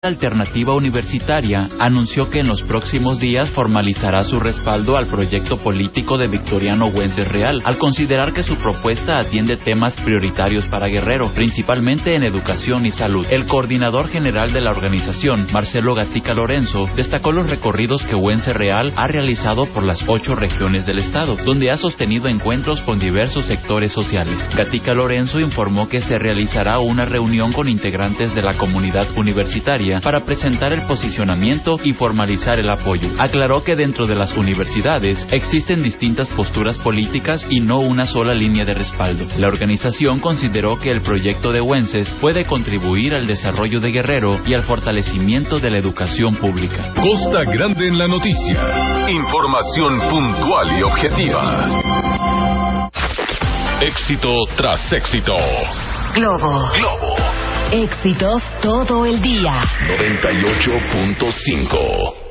Alternativa Universitaria anunció que en los próximos días formalizará su respaldo al proyecto político de Victoriano Güences Real, al considerar que su propuesta atiende temas prioritarios para Guerrero, principalmente en educación y salud. El coordinador general de la organización, Marcelo Gatica Lorenzo, destacó los recorridos que Güences Real ha realizado por las 8 regiones del estado, donde ha sostenido encuentros con diversos sectores sociales. Gatica Lorenzo informó que se realizará una reunión con integrantes de la comunidad universitaria para presentar el posicionamiento y formalizar el apoyo. Aclaró que dentro de las universidades existen distintas posturas políticas y no una sola línea de respaldo. La organización consideró que el proyecto de Güences puede contribuir al desarrollo de Guerrero y al fortalecimiento de la educación pública. Costa Grande en la noticia. Información puntual y objetiva. Éxito tras éxito. Globo. Éxitos todo el día. 98.5